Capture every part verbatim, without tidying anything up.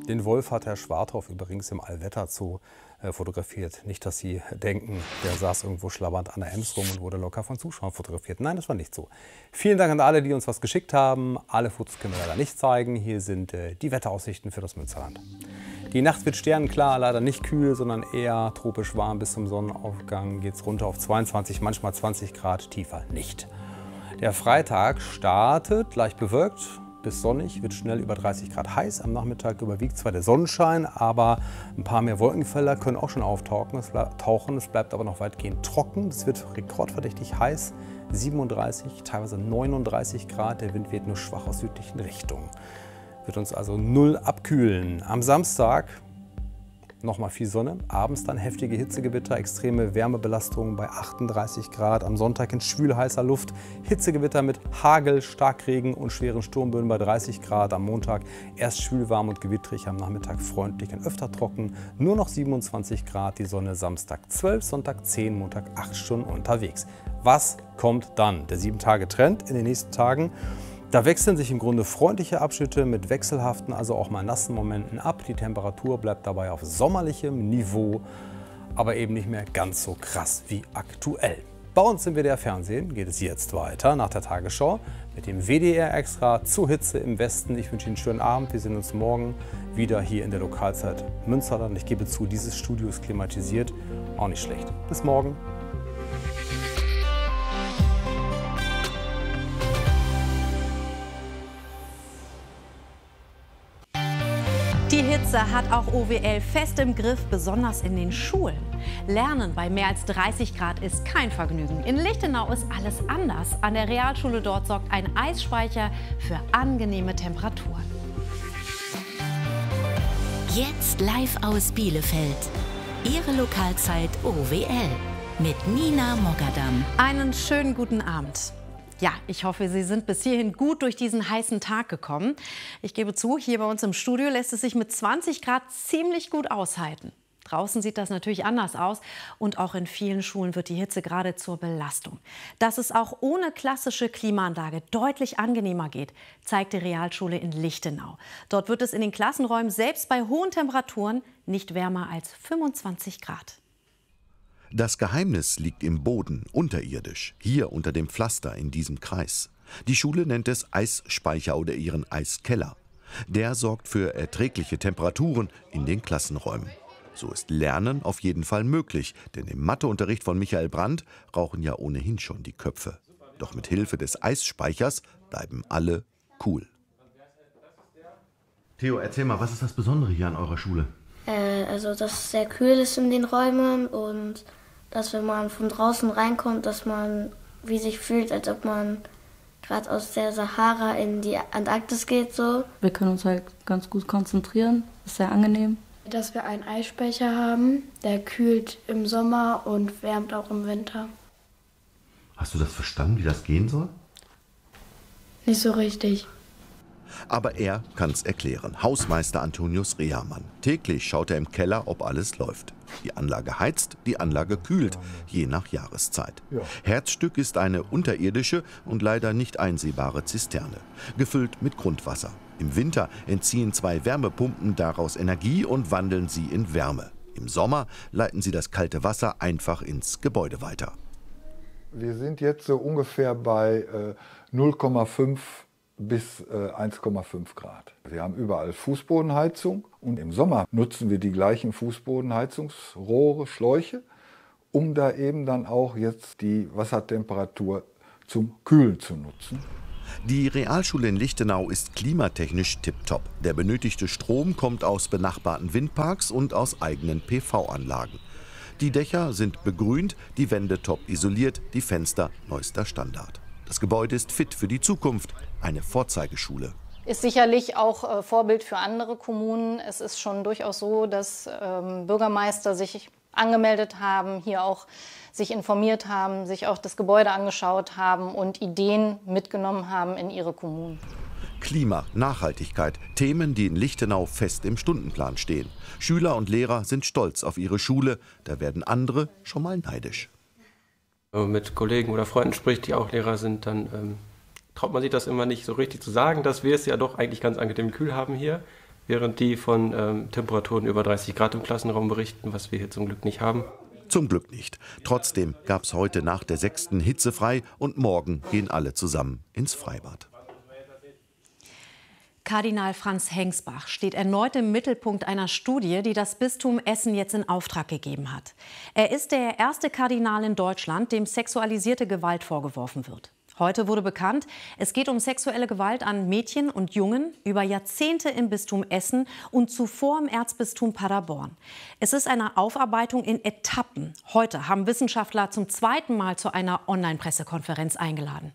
Den Wolf hat Herr Schwarthoff übrigens im Allwetter Zoo äh, fotografiert. Nicht, dass Sie denken, der saß irgendwo schlabbernd an der Ems rum und wurde locker von Zuschauern fotografiert. Nein, das war nicht so. Vielen Dank an alle, die uns was geschickt haben. Alle Fotos können wir leider nicht zeigen. Hier sind äh, die Wetteraussichten für das Münsterland. Die Nacht wird sternenklar, leider nicht kühl, sondern eher tropisch warm. Bis zum Sonnenaufgang geht es runter auf zweiundzwanzig, manchmal zwanzig Grad, tiefer nicht. Der Freitag startet leicht bewölkt bis sonnig, wird schnell über dreißig Grad heiß. Am Nachmittag überwiegt zwar der Sonnenschein, aber ein paar mehr Wolkenfelder können auch schon auftauchen. Es tauchen, es bleibt aber noch weitgehend trocken. Es wird rekordverdächtig heiß, siebenunddreißig, teilweise neununddreißig Grad. Der Wind weht nur schwach aus südlichen Richtungen. Wird uns also null abkühlen. Am Samstag nochmal viel Sonne, abends dann heftige Hitzegewitter, extreme Wärmebelastung bei achtunddreißig Grad. Am Sonntag in schwül-heißer Luft, Hitzegewitter mit Hagel, Starkregen und schweren Sturmböen bei dreißig Grad. Am Montag erst schwülwarm und gewittrig, am Nachmittag freundlich und öfter trocken. Nur noch siebenundzwanzig Grad, die Sonne Samstag zwölf, Sonntag zehn, Montag acht Stunden unterwegs. Was kommt dann? Der sieben Tage Trend in den nächsten Tagen. Da wechseln sich im Grunde freundliche Abschnitte mit wechselhaften, also auch mal nassen Momenten ab. Die Temperatur bleibt dabei auf sommerlichem Niveau, aber eben nicht mehr ganz so krass wie aktuell. Bei uns im W D R Fernsehen geht es jetzt weiter nach der Tagesschau mit dem W D R Extra zur Hitze im Westen. Ich wünsche Ihnen einen schönen Abend. Wir sehen uns morgen wieder hier in der Lokalzeit Münsterland. Ich gebe zu, dieses Studio ist klimatisiert, auch nicht schlecht. Bis morgen. Die Hitze hat auch O W L fest im Griff, besonders in den Schulen. Lernen bei mehr als dreißig Grad ist kein Vergnügen. In Lichtenau ist alles anders. An der Realschule dort sorgt ein Eisspeicher für angenehme Temperaturen. Jetzt live aus Bielefeld. Ihre Lokalzeit O W L mit Nina Mogadam. Einen schönen guten Abend. Ja, ich hoffe, Sie sind bis hierhin gut durch diesen heißen Tag gekommen. Ich gebe zu, hier bei uns im Studio lässt es sich mit zwanzig Grad ziemlich gut aushalten. Draußen sieht das natürlich anders aus und auch in vielen Schulen wird die Hitze gerade zur Belastung. Dass es auch ohne klassische Klimaanlage deutlich angenehmer geht, zeigt die Realschule in Lichtenau. Dort wird es in den Klassenräumen selbst bei hohen Temperaturen nicht wärmer als fünfundzwanzig Grad. Das Geheimnis liegt im Boden, unterirdisch, hier unter dem Pflaster in diesem Kreis. Die Schule nennt es Eisspeicher oder ihren Eiskeller. Der sorgt für erträgliche Temperaturen in den Klassenräumen. So ist Lernen auf jeden Fall möglich, denn im Matheunterricht von Michael Brandt rauchen ja ohnehin schon die Köpfe. Doch mit Hilfe des Eisspeichers bleiben alle cool. Theo, erzähl mal, was ist das Besondere hier an eurer Schule? Äh, also, dass es sehr kühl ist in den Räumen und dass, wenn man von draußen reinkommt, dass man wie sich fühlt, als ob man gerade aus der Sahara in die Antarktis geht. So. Wir können uns halt ganz gut konzentrieren, ist sehr angenehm. Dass wir einen Eisspeicher haben, der kühlt im Sommer und wärmt auch im Winter. Hast du das verstanden, wie das gehen soll? Nicht so richtig. Aber er kann's erklären. Hausmeister Antonius Rehermann. Täglich schaut er im Keller, ob alles läuft. Die Anlage heizt, die Anlage kühlt, je nach Jahreszeit. Ja. Herzstück ist eine unterirdische und leider nicht einsehbare Zisterne, gefüllt mit Grundwasser. Im Winter entziehen zwei Wärmepumpen daraus Energie und wandeln sie in Wärme. Im Sommer leiten sie das kalte Wasser einfach ins Gebäude weiter. Wir sind jetzt so ungefähr bei äh, null Komma fünf bis äh, eins Komma fünf Grad. Wir haben überall Fußbodenheizung und im Sommer nutzen wir die gleichen Fußbodenheizungsrohre, Schläuche, um da eben dann auch jetzt die Wassertemperatur zum Kühlen zu nutzen. Die Realschule in Lichtenau ist klimatechnisch tipptopp. Der benötigte Strom kommt aus benachbarten Windparks und aus eigenen P V-Anlagen. Die Dächer sind begrünt, die Wände top isoliert, die Fenster neuester Standard. Das Gebäude ist fit für die Zukunft, eine Vorzeigeschule. Ist sicherlich auch äh, Vorbild für andere Kommunen. Es ist schon durchaus so, dass ähm, Bürgermeister sich angemeldet haben, hier auch sich informiert haben, sich auch das Gebäude angeschaut haben und Ideen mitgenommen haben in ihre Kommunen. Klima, Nachhaltigkeit, Themen, die in Lichtenau fest im Stundenplan stehen. Schüler und Lehrer sind stolz auf ihre Schule, da werden andere schon mal neidisch. Wenn man mit Kollegen oder Freunden spricht, die auch Lehrer sind, dann ähm, traut man sich das immer nicht so richtig zu sagen, dass wir es ja doch eigentlich ganz angenehm kühl haben hier. während die von ähm, Temperaturen über dreißig Grad im Klassenraum berichten, was wir hier zum Glück nicht haben. Zum Glück nicht. Trotzdem gab es heute nach der sechsten Hitze frei und morgen gehen alle zusammen ins Freibad. Kardinal Franz Hengsbach steht erneut im Mittelpunkt einer Studie, die das Bistum Essen jetzt in Auftrag gegeben hat. Er ist der erste Kardinal in Deutschland, dem sexualisierte Gewalt vorgeworfen wird. Heute wurde bekannt, es geht um sexuelle Gewalt an Mädchen und Jungen über Jahrzehnte im Bistum Essen und zuvor im Erzbistum Paderborn. Es ist eine Aufarbeitung in Etappen. Heute haben Wissenschaftler zum zweiten Mal zu einer Online-Pressekonferenz eingeladen.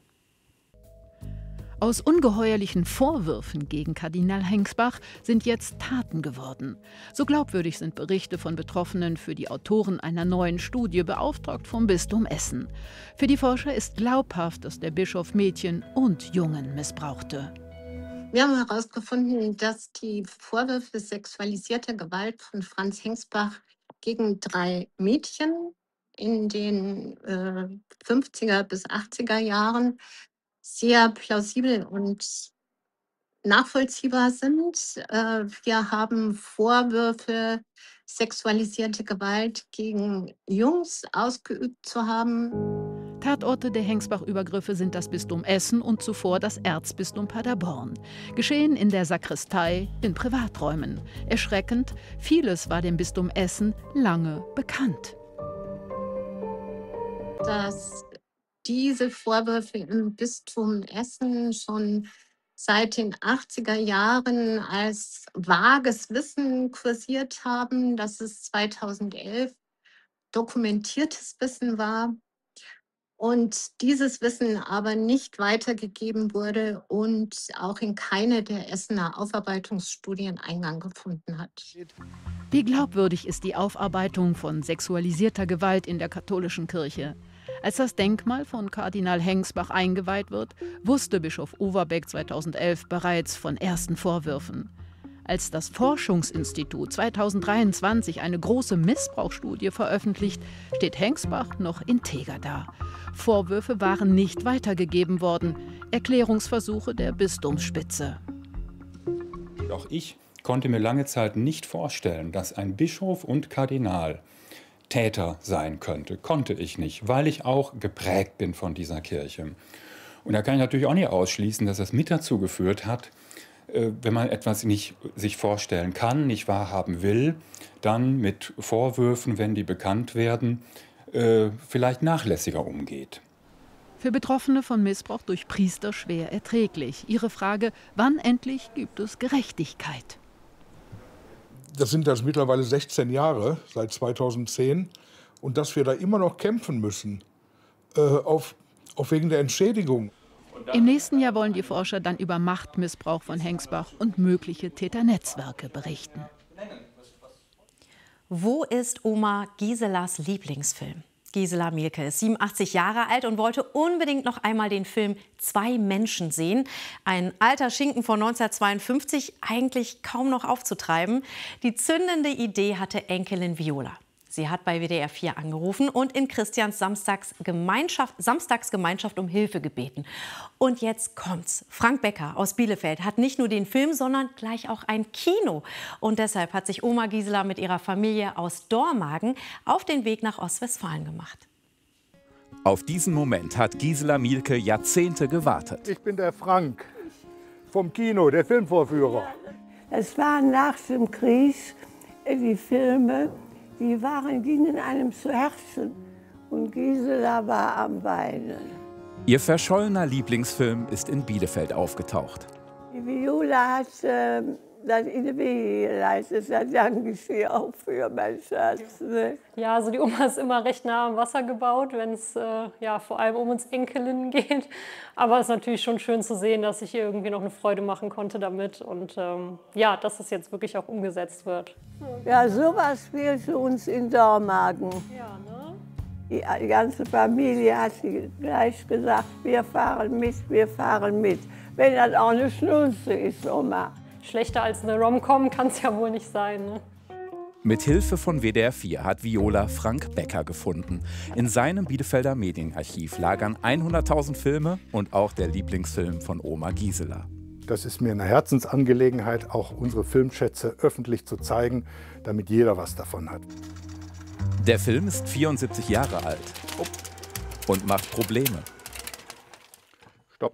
Aus ungeheuerlichen Vorwürfen gegen Kardinal Hengsbach sind jetzt Taten geworden. So glaubwürdig sind Berichte von Betroffenen für die Autoren einer neuen Studie, beauftragt vom Bistum Essen. Für die Forscher ist glaubhaft, dass der Bischof Mädchen und Jungen missbrauchte. Wir haben herausgefunden, dass die Vorwürfe sexualisierter Gewalt von Franz Hengsbach gegen drei Mädchen in den äh, fünfziger bis achtziger Jahren sehr plausibel und nachvollziehbar sind. Wir haben Vorwürfe, sexualisierte Gewalt gegen Jungs ausgeübt zu haben. Tatorte der Hengsbach-Übergriffe sind das Bistum Essen und zuvor das Erzbistum Paderborn. Geschehen in der Sakristei, in Privaträumen. Erschreckend, vieles war dem Bistum Essen lange bekannt. Das diese Vorwürfe im Bistum Essen schon seit den achtziger Jahren als vages Wissen kursiert haben, dass es zweitausendelf dokumentiertes Wissen war und dieses Wissen aber nicht weitergegeben wurde und auch in keine der Essener Aufarbeitungsstudien Eingang gefunden hat. Wie glaubwürdig ist die Aufarbeitung von sexualisierter Gewalt in der katholischen Kirche? Als das Denkmal von Kardinal Hengsbach eingeweiht wird, wusste Bischof Overbeck zweitausendelf bereits von ersten Vorwürfen. Als das Forschungsinstitut zweitausenddreiundzwanzig eine große Missbrauchsstudie veröffentlicht, steht Hengsbach noch integer da. Vorwürfe waren nicht weitergegeben worden. Erklärungsversuche der Bistumsspitze. Auch ich konnte mir lange Zeit nicht vorstellen, dass ein Bischof und Kardinal Täter sein könnte. Konnte ich nicht, weil ich auch geprägt bin von dieser Kirche. Und da kann ich natürlich auch nicht ausschließen, dass das mit dazu geführt hat, wenn man etwas nicht sich vorstellen kann, nicht wahrhaben will, dann mit Vorwürfen, wenn die bekannt werden, vielleicht nachlässiger umgeht. Für Betroffene von Missbrauch durch Priester schwer erträglich. Ihre Frage, wann endlich gibt es Gerechtigkeit? Das sind das mittlerweile sechzehn Jahre, seit zweitausendzehn. Und dass wir da immer noch kämpfen müssen, äh, auf, auf wegen der Entschädigung. Im nächsten Jahr wollen die Forscher dann über Machtmissbrauch von Hengsbach und mögliche Täternetzwerke berichten. Wo ist Oma Giselas Lieblingsfilm? Gisela Mielke ist siebenundachtzig Jahre alt und wollte unbedingt noch einmal den Film Zwei Menschen sehen. Ein alter Schinken von neunzehnhundertzweiundfünfzig, eigentlich kaum noch aufzutreiben. Die zündende Idee hatte Enkelin Viola. Sie hat bei W D R vier angerufen und in Christians Samstagsgemeinschaft, Samstagsgemeinschaft um Hilfe gebeten. Und jetzt kommt's. Frank Becker aus Bielefeld hat nicht nur den Film, sondern gleich auch ein Kino. Und deshalb hat sich Oma Gisela mit ihrer Familie aus Dormagen auf den Weg nach Ostwestfalen gemacht. Auf diesen Moment hat Gisela Mielke Jahrzehnte gewartet. Ich bin der Frank vom Kino, der Filmvorführer. Es waren nach dem Krieg die Filme, die waren, gingen einem zu Herzen und Gisela war am Weinen. Ihr verschollener Lieblingsfilm ist in Bielefeld aufgetaucht. Die Viola hat äh, das in die Wege geleistet, da danke ich ihr auch für, mein Schatz. Ne? Ja, also die Oma ist immer recht nah am Wasser gebaut, wenn es äh, ja, vor allem um uns Enkelinnen geht. Aber es ist natürlich schon schön zu sehen, dass ich ihr irgendwie noch eine Freude machen konnte damit und ähm, ja, dass es jetzt wirklich auch umgesetzt wird. Ja, sowas fehlt für uns in Dormagen. Ja, ne? Die, die ganze Familie hat gleich gesagt, wir fahren mit, wir fahren mit. Wenn das auch eine Schnulze ist, Oma. Schlechter als eine Rom-Com kann es ja wohl nicht sein, ne? Mit Hilfe von W D R vier hat Viola Frank Becker gefunden. In seinem Bielefelder Medienarchiv lagern hunderttausend Filme und auch der Lieblingsfilm von Oma Gisela. Das ist mir eine Herzensangelegenheit, auch unsere Filmschätze öffentlich zu zeigen, damit jeder was davon hat. Der Film ist vierundsiebzig Jahre alt und macht Probleme. Stopp.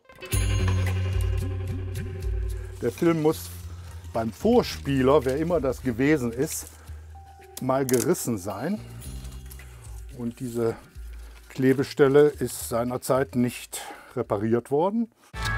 Der Film muss beim Vorspieler, wer immer das gewesen ist, mal gerissen sein. Und diese Klebestelle ist seinerzeit nicht repariert worden.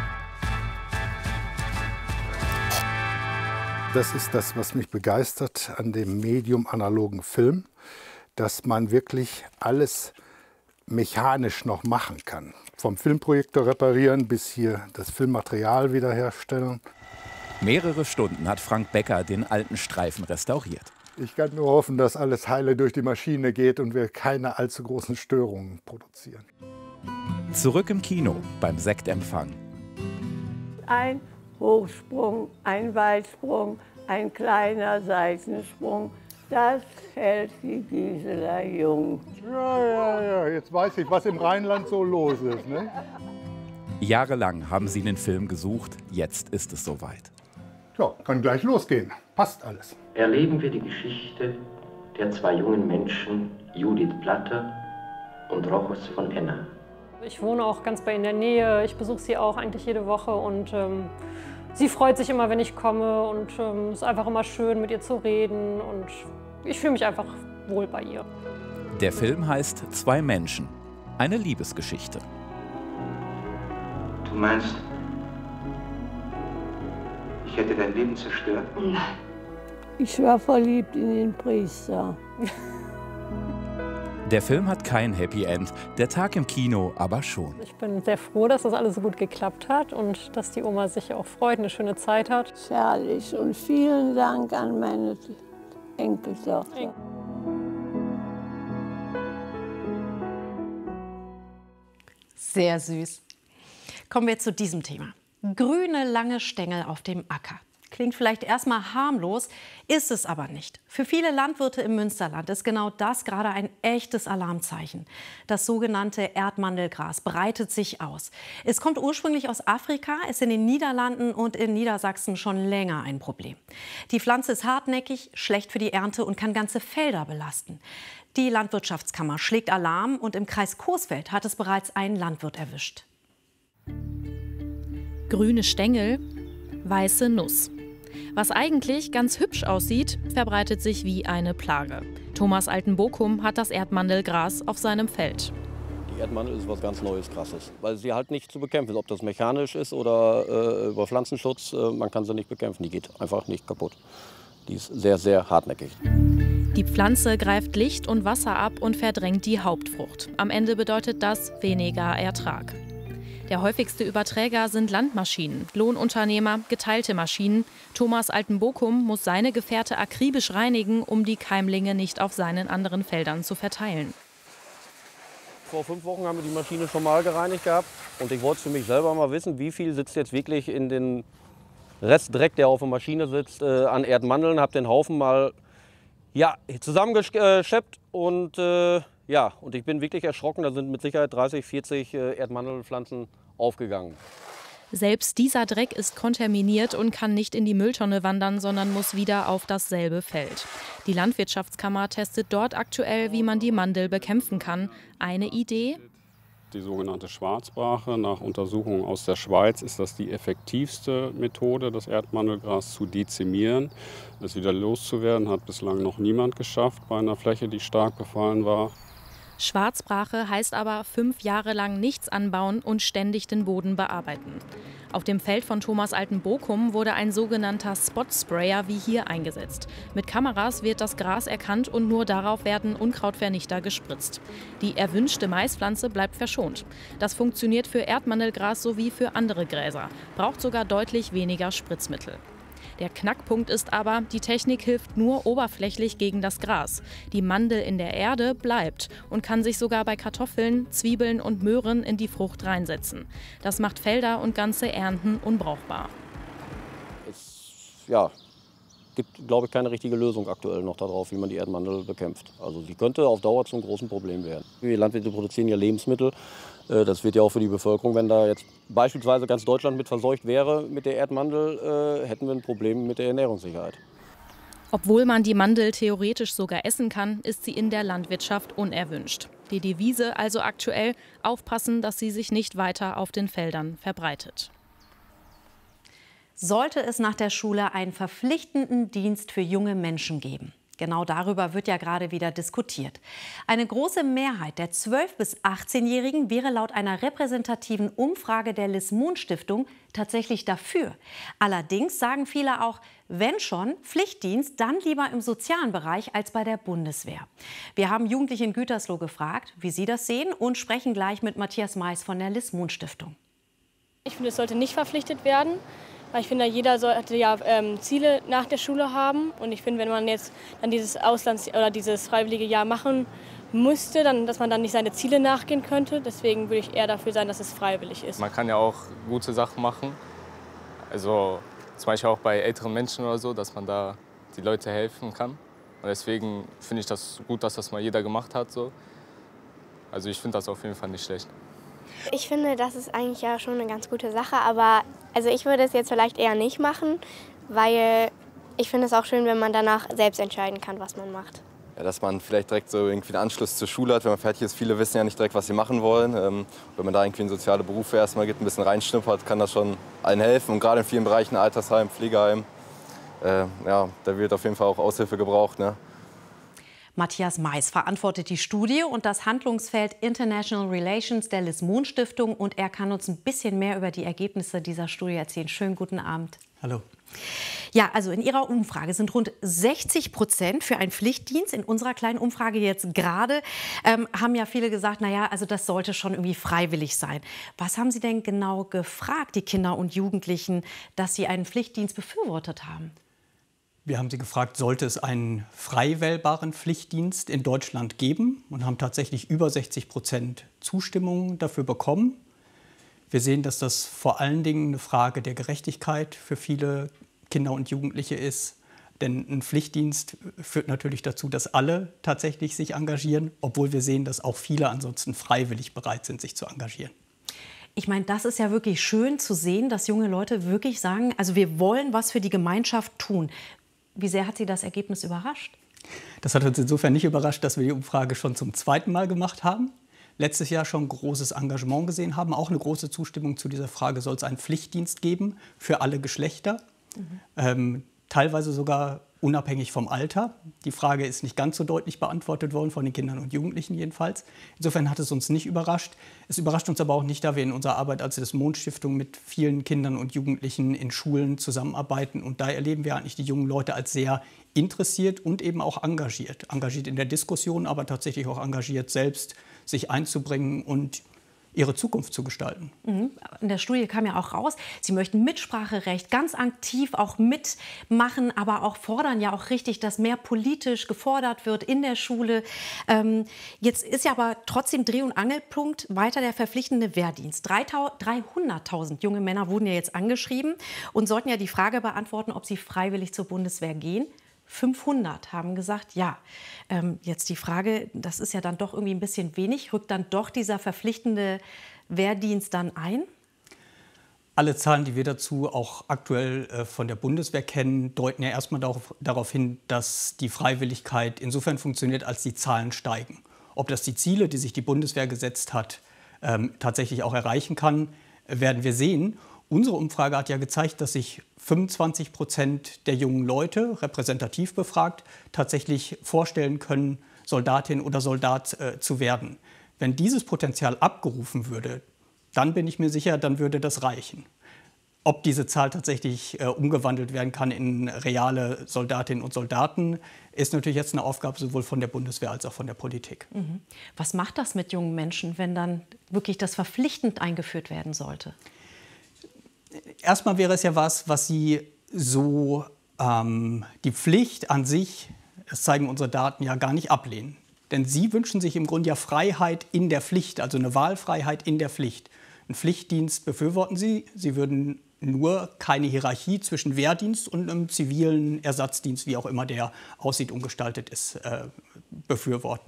Das ist das, was mich begeistert an dem Medium analogen Film, dass man wirklich alles mechanisch noch machen kann. Vom Filmprojektor reparieren bis hier das Filmmaterial wiederherstellen. Mehrere Stunden hat Frank Becker den alten Streifen restauriert. Ich kann nur hoffen, dass alles heile durch die Maschine geht und wir keine allzu großen Störungen produzieren. Zurück im Kino beim Sektempfang. Ein Hochsprung, ein Weitsprung, ein kleiner Seitensprung. Das hält die Gisela jung. Ja, ja, ja, jetzt weiß ich, was im Rheinland so los ist. Ne? Jahrelang haben sie den Film gesucht, jetzt ist es soweit. Ja, kann gleich losgehen. Passt alles. Erleben wir die Geschichte der zwei jungen Menschen, Judith Platter und Rochus von Enna. Ich wohne auch ganz bei in der Nähe. Ich besuche sie auch eigentlich jede Woche und ähm, sie freut sich immer, wenn ich komme und es ähm, ist einfach immer schön, mit ihr zu reden und ich fühle mich einfach wohl bei ihr. Der Film heißt Zwei Menschen, eine Liebesgeschichte. Du meinst, ich hätte dein Leben zerstört? Nein. Ich war verliebt in den Priester. Der Film hat kein Happy End, der Tag im Kino aber schon. Ich bin sehr froh, dass das alles so gut geklappt hat und dass die Oma sich auch freut, eine schöne Zeit hat. Herrlich und vielen Dank an meine Enkeltochter. Sehr süß. Kommen wir zu diesem Thema. Grüne, lange Stängel auf dem Acker. Klingt vielleicht erstmal harmlos, ist es aber nicht. Für viele Landwirte im Münsterland ist genau das gerade ein echtes Alarmzeichen. Das sogenannte Erdmandelgras breitet sich aus. Es kommt ursprünglich aus Afrika, ist in den Niederlanden und in Niedersachsen schon länger ein Problem. Die Pflanze ist hartnäckig, schlecht für die Ernte und kann ganze Felder belasten. Die Landwirtschaftskammer schlägt Alarm und im Kreis Coesfeld hat es bereits einen Landwirt erwischt. Grüne Stängel, weiße Nuss. Was eigentlich ganz hübsch aussieht, verbreitet sich wie eine Plage. Thomas Altenbokum hat das Erdmandelgras auf seinem Feld. Die Erdmandel ist was ganz Neues, Krasses, weil sie halt nicht zu bekämpfen ist. Ob das mechanisch ist oder äh, über Pflanzenschutz, äh, man kann sie nicht bekämpfen. Die geht einfach nicht kaputt. Die ist sehr, sehr hartnäckig. Die Pflanze greift Licht und Wasser ab und verdrängt die Hauptfrucht. Am Ende bedeutet das weniger Ertrag. Der häufigste Überträger sind Landmaschinen, Lohnunternehmer, geteilte Maschinen. Thomas Altenbokum muss seine Gefährte akribisch reinigen, um die Keimlinge nicht auf seinen anderen Feldern zu verteilen. Vor fünf Wochen haben wir die Maschine schon mal gereinigt gehabt. Und ich wollte für mich selber mal wissen, wie viel sitzt jetzt wirklich in den Restdreck, der auf der Maschine sitzt, äh, an Erdmandeln. Habe den Haufen mal ja, zusammengeschleppt und äh, ja, und ich bin wirklich erschrocken. Da sind mit Sicherheit dreißig, vierzig äh, Erdmandelpflanzen aufgegangen. Selbst dieser Dreck ist kontaminiert und kann nicht in die Mülltonne wandern, sondern muss wieder auf dasselbe Feld. Die Landwirtschaftskammer testet dort aktuell, wie man die Mandel bekämpfen kann. Eine Idee? Die sogenannte Schwarzbrache. Nach Untersuchungen aus der Schweiz ist das die effektivste Methode, das Erdmandelgras zu dezimieren. Es wieder loszuwerden, hat bislang noch niemand geschafft bei einer Fläche, die stark befallen war. Schwarzbrache heißt aber fünf Jahre lang nichts anbauen und ständig den Boden bearbeiten. Auf dem Feld von Thomas Altenbokum wurde ein sogenannter Spot-Sprayer wie hier eingesetzt. Mit Kameras wird das Gras erkannt und nur darauf werden Unkrautvernichter gespritzt. Die erwünschte Maispflanze bleibt verschont. Das funktioniert für Erdmandelgras sowie für andere Gräser, braucht sogar deutlich weniger Spritzmittel. Der Knackpunkt ist aber, die Technik hilft nur oberflächlich gegen das Gras. Die Mandel in der Erde bleibt und kann sich sogar bei Kartoffeln, Zwiebeln und Möhren in die Frucht reinsetzen. Das macht Felder und ganze Ernten unbrauchbar. Es ja, gibt, glaube ich, keine richtige Lösung aktuell noch darauf, wie man die Erdmandel bekämpft. Also sie könnte auf Dauer zum großen Problem werden. Wir Landwirte produzieren ja Lebensmittel. Das wird ja auch für die Bevölkerung, wenn da jetzt beispielsweise ganz Deutschland mit verseucht wäre mit der Erdmandel, hätten wir ein Problem mit der Ernährungssicherheit. Obwohl man die Mandel theoretisch sogar essen kann, ist sie in der Landwirtschaft unerwünscht. Die Devise also aktuell: aufpassen, dass sie sich nicht weiter auf den Feldern verbreitet. Sollte es nach der Schule einen verpflichtenden Dienst für junge Menschen geben? Genau darüber wird ja gerade wieder diskutiert. Eine große Mehrheit der zwölf- bis achtzehnjährigen wäre laut einer repräsentativen Umfrage der Liss-Mohn-Stiftung tatsächlich dafür. Allerdings sagen viele auch, wenn schon Pflichtdienst, dann lieber im sozialen Bereich als bei der Bundeswehr. Wir haben Jugendliche in Gütersloh gefragt, wie sie das sehen, und sprechen gleich mit Matthias Mais von der Liss-Mohn-Stiftung. Ich finde, es sollte nicht verpflichtet werden. Weil ich finde, jeder sollte ja ähm, Ziele nach der Schule haben. Und ich finde, wenn man jetzt dann dieses Auslands- oder dieses freiwillige Jahr machen müsste, dann, dass man dann nicht seine Ziele nachgehen könnte. Deswegen würde ich eher dafür sein, dass es freiwillig ist. Man kann ja auch gute Sachen machen. Also zum Beispiel auch bei älteren Menschen oder so, dass man da die Leute helfen kann. Und deswegen finde ich das gut, dass das mal jeder gemacht hat. So. Also ich finde das auf jeden Fall nicht schlecht. Ich finde, das ist eigentlich ja schon eine ganz gute Sache, aber also ich würde es jetzt vielleicht eher nicht machen, weil ich finde es auch schön, wenn man danach selbst entscheiden kann, was man macht. Ja, dass man vielleicht direkt so irgendwie einen Anschluss zur Schule hat, wenn man fertig ist. Viele wissen ja nicht direkt, was sie machen wollen. Ähm, wenn man da irgendwie in soziale Berufe erstmal geht, ein bisschen reinschnuppert, kann das schon allen helfen. Und gerade in vielen Bereichen, Altersheim, Pflegeheim, äh, ja, da wird auf jeden Fall auch Aushilfe gebraucht, ne? Matthias Mais verantwortet die Studie und das Handlungsfeld International Relations der Liss-Mohn-Stiftung. Und er kann uns ein bisschen mehr über die Ergebnisse dieser Studie erzählen. Schönen guten Abend. Hallo. Ja, also in Ihrer Umfrage sind rund sechzig Prozent für einen Pflichtdienst. In unserer kleinen Umfrage jetzt gerade ähm, haben ja viele gesagt, naja, also das sollte schon irgendwie freiwillig sein. Was haben Sie denn genau gefragt, die Kinder und Jugendlichen, dass sie einen Pflichtdienst befürwortet haben? Wir haben sie gefragt, sollte es einen frei wählbaren Pflichtdienst in Deutschland geben, und haben tatsächlich über sechzig Prozent Zustimmung dafür bekommen. Wir sehen, dass das vor allen Dingen eine Frage der Gerechtigkeit für viele Kinder und Jugendliche ist. Denn ein Pflichtdienst führt natürlich dazu, dass alle tatsächlich sich engagieren, obwohl wir sehen, dass auch viele ansonsten freiwillig bereit sind, sich zu engagieren. Ich meine, das ist ja wirklich schön zu sehen, dass junge Leute wirklich sagen, also wir wollen was für die Gemeinschaft tun. Wie sehr hat Sie das Ergebnis überrascht? Das hat uns insofern nicht überrascht, dass wir die Umfrage schon zum zweiten Mal gemacht haben. Letztes Jahr schon großes Engagement gesehen haben, auch eine große Zustimmung zu dieser Frage, soll es einen Pflichtdienst geben für alle Geschlechter, mhm. ähm, teilweise sogar unabhängig vom Alter. Die Frage ist nicht ganz so deutlich beantwortet worden, von den Kindern und Jugendlichen jedenfalls. Insofern hat es uns nicht überrascht. Es überrascht uns aber auch nicht, da wir in unserer Arbeit als Liss-Mohn-Stiftung mit vielen Kindern und Jugendlichen in Schulen zusammenarbeiten. Und da erleben wir eigentlich die jungen Leute als sehr interessiert und eben auch engagiert. Engagiert in der Diskussion, aber tatsächlich auch engagiert, selbst sich einzubringen und ihre Zukunft zu gestalten. Mhm. In der Studie kam ja auch raus, Sie möchten Mitspracherecht ganz aktiv auch mitmachen, aber auch fordern ja auch richtig, dass mehr politisch gefordert wird in der Schule. Ähm, jetzt ist ja aber trotzdem Dreh- und Angelpunkt weiter der verpflichtende Wehrdienst. dreihunderttausend junge Männer wurden ja jetzt angeschrieben und sollten ja die Frage beantworten, ob sie freiwillig zur Bundeswehr gehen. fünfhundert haben gesagt, ja. Ähm, jetzt die Frage, das ist ja dann doch irgendwie ein bisschen wenig. Rückt dann doch dieser verpflichtende Wehrdienst dann ein? Alle Zahlen, die wir dazu auch aktuell äh, von der Bundeswehr kennen, deuten ja erstmal darauf, darauf hin, dass die Freiwilligkeit insofern funktioniert, als die Zahlen steigen. Ob das die Ziele, die sich die Bundeswehr gesetzt hat, ähm, tatsächlich auch erreichen kann, werden wir sehen. Unsere Umfrage hat ja gezeigt, dass sich fünfundzwanzig Prozent der jungen Leute, repräsentativ befragt, tatsächlich vorstellen können, Soldatin oder Soldat äh, zu werden. Wenn dieses Potenzial abgerufen würde, dann bin ich mir sicher, dann würde das reichen. Ob diese Zahl tatsächlich äh, umgewandelt werden kann in reale Soldatinnen und Soldaten, ist natürlich jetzt eine Aufgabe sowohl von der Bundeswehr als auch von der Politik. Mhm. Was macht das mit jungen Menschen, wenn dann wirklich das verpflichtend eingeführt werden sollte? Erstmal wäre es ja was, was Sie so ähm, die Pflicht an sich, das zeigen unsere Daten, ja gar nicht ablehnen. Denn Sie wünschen sich im Grunde ja Freiheit in der Pflicht, also eine Wahlfreiheit in der Pflicht. Einen Pflichtdienst befürworten Sie. Sie würden nur keine Hierarchie zwischen Wehrdienst und einem zivilen Ersatzdienst, wie auch immer der aussieht und gestaltet ist, äh, befürworten.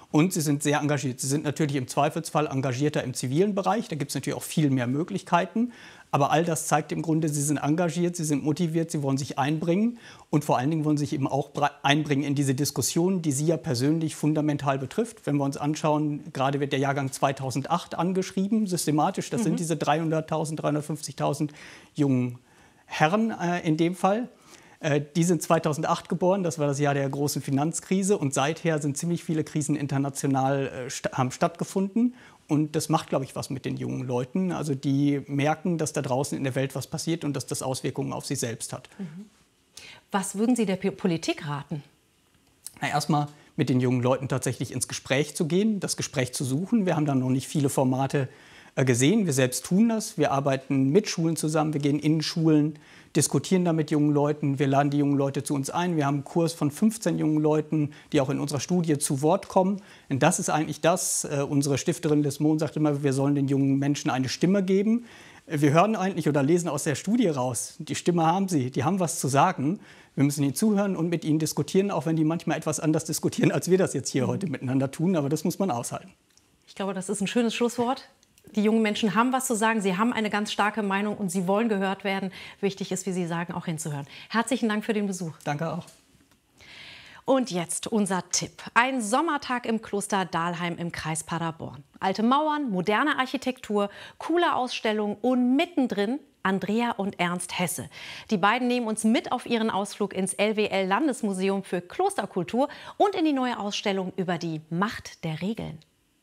Und sie sind sehr engagiert. Sie sind natürlich im Zweifelsfall engagierter im zivilen Bereich. Da gibt es natürlich auch viel mehr Möglichkeiten. Aber all das zeigt im Grunde, sie sind engagiert, sie sind motiviert, sie wollen sich einbringen. Und vor allen Dingen wollen sie sich eben auch einbringen in diese Diskussion, die sie ja persönlich fundamental betrifft. Wenn wir uns anschauen, gerade wird der Jahrgang zweitausendacht angeschrieben, systematisch. Das mhm. sind diese dreihunderttausend, dreihundertfünfzigtausend jungen Herren äh, in dem Fall. Die sind zweitausendacht geboren, das war das Jahr der großen Finanzkrise. Und seither sind ziemlich viele Krisen international äh, st- haben stattgefunden. Und das macht, glaube ich, was mit den jungen Leuten. Also die merken, dass da draußen in der Welt was passiert und dass das Auswirkungen auf sie selbst hat. Mhm. Was würden Sie der P- Politik raten? Na, erstmal mit den jungen Leuten tatsächlich ins Gespräch zu gehen, das Gespräch zu suchen. Wir haben da noch nicht viele Formate äh, gesehen. Wir selbst tun das. Wir arbeiten mit Schulen zusammen, wir gehen in Schulen, diskutieren da mit jungen Leuten, wir laden die jungen Leute zu uns ein. Wir haben einen Kurs von fünfzehn jungen Leuten, die auch in unserer Studie zu Wort kommen. Und das ist eigentlich das, äh, unsere Stifterin Liz Mohn sagt immer, wir sollen den jungen Menschen eine Stimme geben. Wir hören eigentlich oder lesen aus der Studie raus, die Stimme haben sie, die haben was zu sagen. Wir müssen ihnen zuhören und mit ihnen diskutieren, auch wenn die manchmal etwas anders diskutieren, als wir das jetzt hier mhm. heute miteinander tun. Aber das muss man aushalten. Ich glaube, das ist ein schönes Schlusswort. Die jungen Menschen haben was zu sagen, sie haben eine ganz starke Meinung und sie wollen gehört werden. Wichtig ist, wie Sie sagen, auch hinzuhören. Herzlichen Dank für den Besuch. Danke auch. Und jetzt unser Tipp. Ein Sommertag im Kloster Dahlheim im Kreis Paderborn. Alte Mauern, moderne Architektur, coole Ausstellungen und mittendrin Andrea und Ernst Hesse. Die beiden nehmen uns mit auf ihren Ausflug ins L W L-Landesmuseum für Klosterkultur und in die neue Ausstellung über die Macht der Regeln.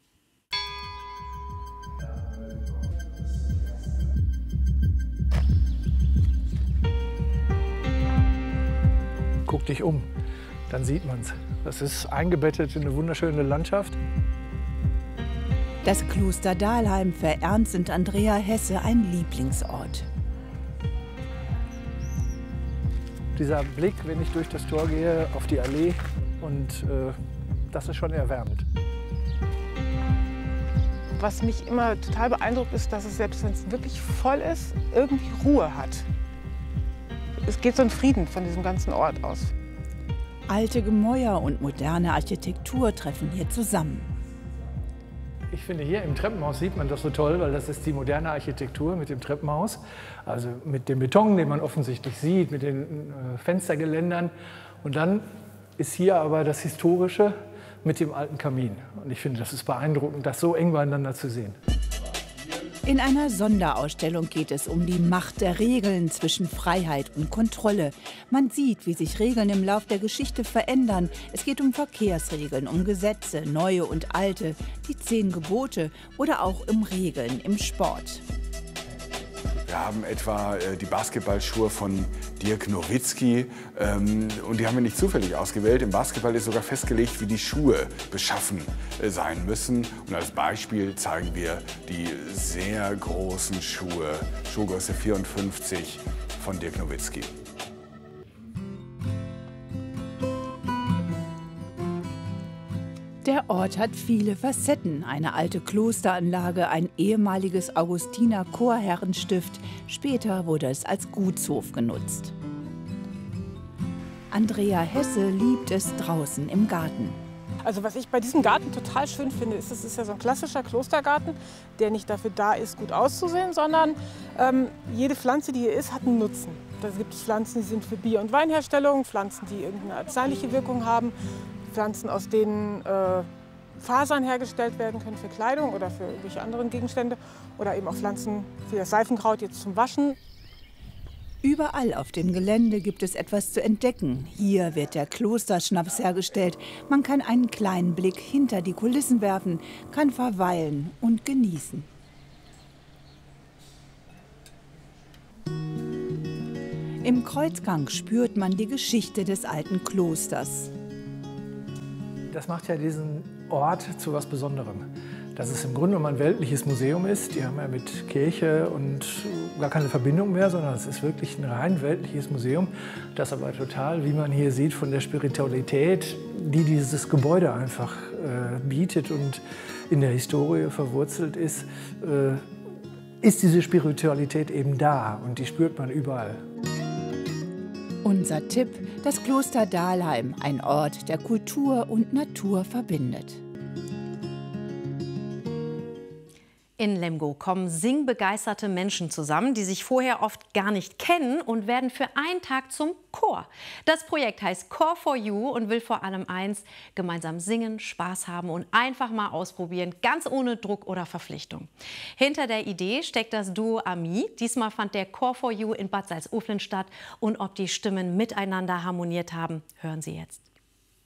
Guck dich um, dann sieht man's. Das ist eingebettet in eine wunderschöne Landschaft. Das Kloster Dahlheim für Ernst und Andrea Hesse ein Lieblingsort. Dieser Blick, wenn ich durch das Tor gehe, auf die Allee, und äh, das ist schon erwärmend. Was mich immer total beeindruckt, ist, dass es, selbst wenn es wirklich voll ist, irgendwie Ruhe hat. Es geht so ein Frieden von diesem ganzen Ort aus. Alte Gemäuer und moderne Architektur treffen hier zusammen. Ich finde, hier im Treppenhaus sieht man das so toll, weil das ist die moderne Architektur mit dem Treppenhaus. Also mit dem Beton, den man offensichtlich sieht, mit den äh, Fenstergeländern. Und dann ist hier aber das Historische mit dem alten Kamin. Und ich finde, das ist beeindruckend, das so eng beieinander zu sehen. In einer Sonderausstellung geht es um die Macht der Regeln zwischen Freiheit und Kontrolle. Man sieht, wie sich Regeln im Lauf der Geschichte verändern. Es geht um Verkehrsregeln, um Gesetze, neue und alte, die zehn Gebote oder auch um Regeln im Sport. Wir haben etwa äh, die Basketballschuhe von Dirk Nowitzki. Ähm, und die haben wir nicht zufällig ausgewählt. Im Basketball ist sogar festgelegt, wie die Schuhe beschaffen äh, sein müssen. Und als Beispiel zeigen wir die sehr großen Schuhe, Schuhgröße vierundfünfzig von Dirk Nowitzki. Der Ort hat viele Facetten. Eine alte Klosteranlage, ein ehemaliges Augustiner-Chorherrenstift. Später wurde es als Gutshof genutzt. Andrea Hesse liebt es draußen im Garten. Also was ich bei diesem Garten total schön finde, ist, es ist ja so ein klassischer Klostergarten, der nicht dafür da ist, gut auszusehen, sondern ähm, jede Pflanze, die hier ist, hat einen Nutzen. Da gibt es Pflanzen, die sind für Bier- und Weinherstellung, Pflanzen, die irgendeine arzneiliche Wirkung haben, Pflanzen, aus denen äh, Fasern hergestellt werden können für Kleidung oder für irgendwelche anderen Gegenstände, oder eben auch Pflanzen wie das Seifenkraut jetzt zum Waschen. Überall auf dem Gelände gibt es etwas zu entdecken. Hier wird der Klosterschnaps hergestellt. Man kann einen kleinen Blick hinter die Kulissen werfen, kann verweilen und genießen. Im Kreuzgang spürt man die Geschichte des alten Klosters. Das macht ja diesen Ort zu was Besonderem. Dass es im Grunde genommen ein weltliches Museum ist. Die haben ja mit Kirche und gar keine Verbindung mehr, sondern es ist wirklich ein rein weltliches Museum, das aber total, wie man hier sieht, von der Spiritualität, die dieses Gebäude einfach äh, bietet und in der Historie verwurzelt ist, äh, ist diese Spiritualität eben da, und die spürt man überall. Unser Tipp: das Kloster Dahlheim, ein Ort, der Kultur und Natur verbindet. In Lemgo kommen singbegeisterte Menschen zusammen, die sich vorher oft gar nicht kennen und werden für einen Tag zum Chor. Das Projekt heißt Chor for You und will vor allem eins: gemeinsam singen, Spaß haben und einfach mal ausprobieren, ganz ohne Druck oder Verpflichtung. Hinter der Idee steckt das Duo Ami. Diesmal fand der Chor for You in Bad Salzuflen statt und ob die Stimmen miteinander harmoniert haben, hören Sie jetzt.